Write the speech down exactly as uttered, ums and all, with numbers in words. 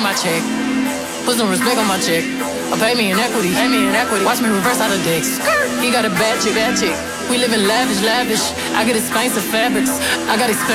in my check. Put some respect on my check. Or pay me in equity, pay me in equity. Watch me reverse out of dicks. He got a bad chick, bad chick. We live in lavish, lavish. I get expensive fabrics. I got expensive